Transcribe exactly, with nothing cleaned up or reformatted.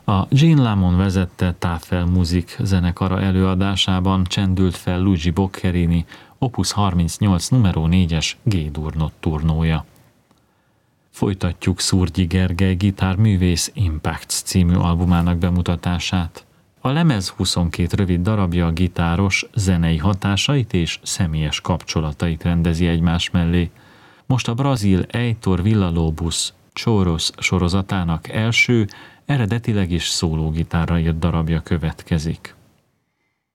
A Gene Lamon vezette Tafel Music zenekara előadásában csendült fel Luigi Boccherini Opus harmincnyolc numero négyes G-dur notturnója. Folytatjuk Szurgyi Gergely gitárművész Impacts című albumának bemutatását. A lemez huszonkét rövid darabja a gitáros zenei hatásait és személyes kapcsolatait rendezi egymás mellé. Most a brazil Heitor Villa-Lobos Choros sorozatának első, eredetileg is szólógitárra írt darabja következik.